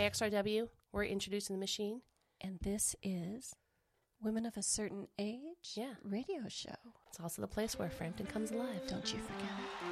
KXRW, we're introducing the machine. And this is Women of a Certain Age radio show. It's also the place where Frampton comes alive. Don't you forget it.